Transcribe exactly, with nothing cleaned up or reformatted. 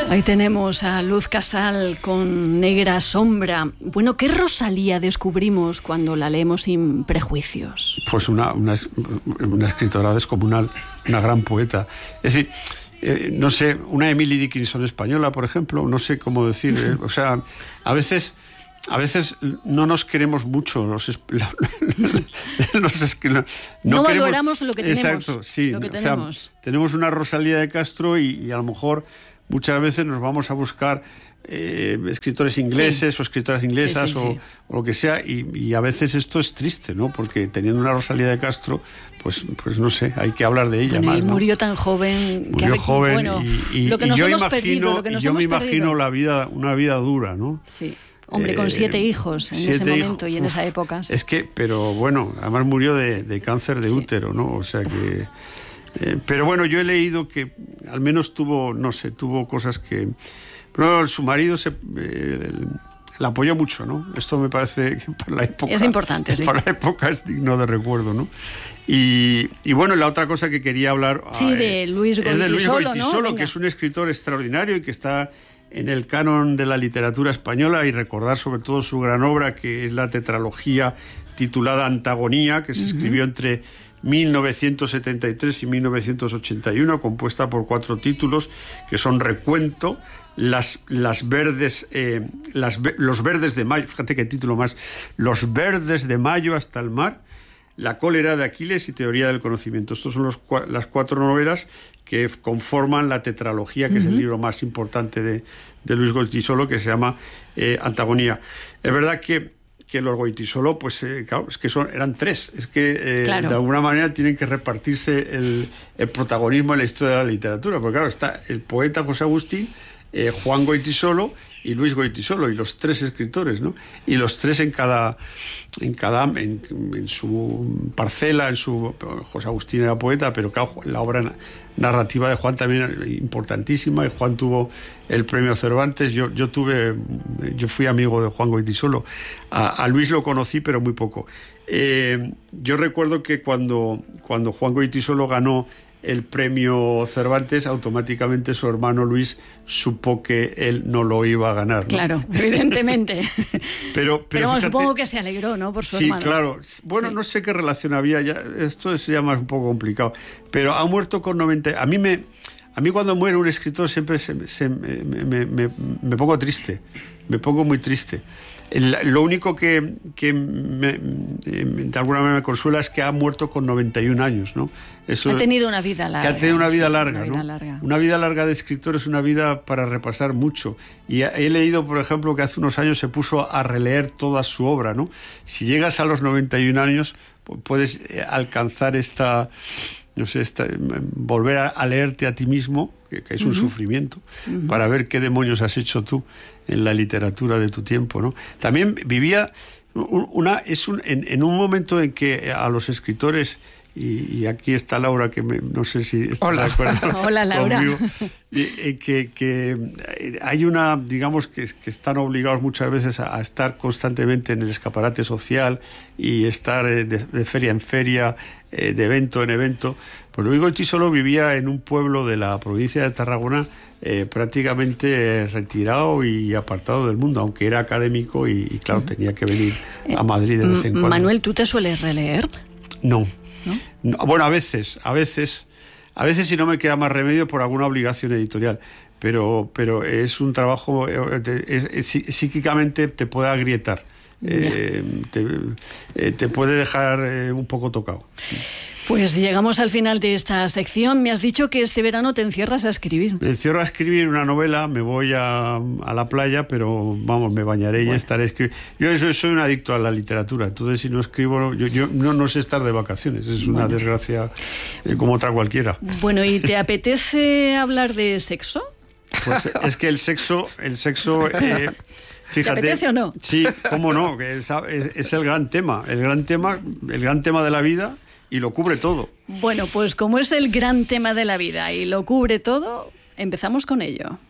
Ahí tenemos a Luz Casal con Negra Sombra. Bueno, ¿qué Rosalía descubrimos cuando la leemos sin prejuicios? Pues una, una, una escritora descomunal, una gran poeta. Es decir, eh, no sé, una Emily Dickinson española, por ejemplo, no sé cómo decir. Eh, o sea, a veces... A veces no nos queremos mucho, los, los, los no, no, no valoramos lo que tenemos. Exacto, sí. Lo que o tenemos. Sea, tenemos una Rosalía de Castro y, y a lo mejor muchas veces nos vamos a buscar eh, escritores ingleses sí. o escritoras inglesas sí, sí, o, sí. o lo que sea y, y a veces esto es triste, ¿no? Porque teniendo una Rosalía de Castro, pues, pues no sé, hay que hablar de ella bueno, más. Y ¿no? murió tan joven. Murió que joven bueno, y, y, lo que y nos yo hemos imagino, perdido, lo que nos yo hemos me imagino perdido. la vida, una vida dura, ¿no? Sí. Hombre, con siete eh, hijos en siete ese momento hijos, y en uf, esa época. Sí. Es que, pero bueno, además murió de, de cáncer de sí. útero, ¿no? O sea que... Eh, pero bueno, yo he leído que al menos tuvo, no sé, tuvo cosas que... Pero su marido se... Eh, la apoyó mucho, ¿no? Esto me parece que para la época... Es importante, sí. Para la época es digno de recuerdo, ¿no? Y, y bueno, la otra cosa que quería hablar... Sí, eh, de Luis Goitisolo, es de Luis Goitisolo, ¿no? que es un escritor extraordinario y que está... en el canon de la literatura española y recordar sobre todo su gran obra que es la tetralogía titulada Antagonía, que se uh-huh. escribió entre mil novecientos setenta y tres y mil novecientos ochenta y uno, compuesta por cuatro títulos que son Recuento, las, las verdes, eh, las, los verdes de mayo, fíjate qué título más, Los verdes de mayo hasta el mar, La cólera de Aquiles y Teoría del conocimiento. Estos son los, las cuatro novelas que conforman la tetralogía, que uh-huh. es el libro más importante de, de Luis Goitisolo, que se llama eh, Antagonía. Es verdad que, que los Goitisolo, pues eh, claro, es que son, eran tres, es que eh, claro. de alguna manera tienen que repartirse el, el protagonismo en la historia de la literatura, porque claro, está el poeta José Agustín, eh, Juan Goitisolo y Luis Goitisolo, y los tres escritores, ¿no? Y los tres en cada, en cada, en, en su parcela, en su... José Agustín era poeta, pero claro, la obra narrativa de Juan también era importantísima, y Juan tuvo el premio Cervantes. Yo, yo tuve, yo fui amigo de Juan Goitisolo. A, a Luis lo conocí, pero muy poco. Eh, yo recuerdo que cuando, cuando Juan Goitisolo ganó el premio Cervantes, automáticamente su hermano Luis supo que él no lo iba a ganar, ¿no? Claro, evidentemente. pero, pero, pero fíjate, supongo que se alegró, ¿no? Por su sí, hermano. Sí, claro. Bueno, sí. no sé qué relación había, ya, esto es ya más un poco complicado. Pero ha muerto con noventa... A mí me... A mí cuando muere un escritor siempre se, se, me, me, me, me pongo triste, me pongo muy triste. El, lo único que, que me, de alguna manera me consuela es que ha muerto con noventa y un años, ¿no? Eso, ha tenido una vida larga. Que ha tenido una vida sí, larga, una vida ¿no? larga. Una vida larga de escritor es una vida para repasar mucho. Y he leído, por ejemplo, que hace unos años se puso a releer toda su obra, ¿no? Si llegas a los noventa y un años, puedes alcanzar esta... no sé, esta, volver a, a leerte a ti mismo, que, que es un uh-huh. sufrimiento, uh-huh. para ver qué demonios has hecho tú en la literatura de tu tiempo, ¿no? También vivía una, es un, en, en un momento en que a los escritores, y, y aquí está Laura, que me, no sé si está Hola. de acuerdo Hola, Laura. conmigo, y, y que, que hay una, digamos, que, que están obligados muchas veces a, a estar constantemente en el escaparate social y estar de, de feria en feria, eh, de evento en evento. Pues Luis Goitisolo vivía en un pueblo de la provincia de Tarragona, eh, prácticamente retirado y apartado del mundo, aunque era académico y, y claro, tenía que venir a Madrid de vez en cuando. Manuel, ¿tú te sueles releer? No. ¿No? No, bueno, a veces, a veces, a veces si no me queda más remedio por alguna obligación editorial, pero, pero es un trabajo, es, es, psíquicamente te puede agrietar, eh, te, eh, te puede dejar eh, un poco tocado. Pues llegamos al final de esta sección. Me has dicho que este verano te encierras a escribir. Me encierro a escribir una novela, me voy a, a la playa, pero vamos, me bañaré bueno. y estaré escribiendo. Yo soy, soy un adicto a la literatura, entonces si no escribo, yo, yo no, no sé estar de vacaciones, es una bueno. desgracia eh, como otra cualquiera. Bueno, ¿y te apetece hablar de sexo? Pues es que el sexo, el sexo... Eh, Fíjate, ¿te apetece o no? Sí, cómo no, que es, es, es el gran tema, el gran tema, el gran tema de la vida. Y lo cubre todo. Bueno, pues como es el gran tema de la vida y lo cubre todo, empezamos con ello.